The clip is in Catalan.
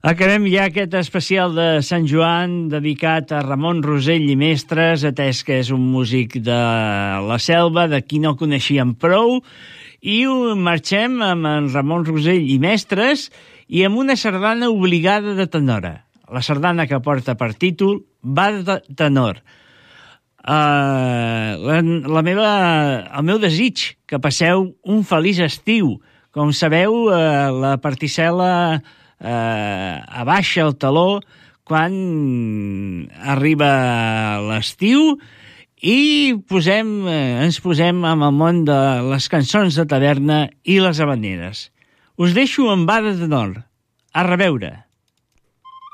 Acabem ja aquest especial de Sant Joan dedicat a Ramon Rosell i Mestres, atès que és un músic de la Selva, de qui no coneixíem prou, i marxem amb en Ramon Rosell i Mestres i amb una sardana obligada de tenora. La sardana que porta per títol Va de tenor. El meu desig, que passeu un feliç estiu. Com sabeu, la particel·la abaixa el taló quan arriba l'estiu i ens posem amb el món de les cançons de taverna i les havaneres. Us deixo amb Va de tenor. A reveure.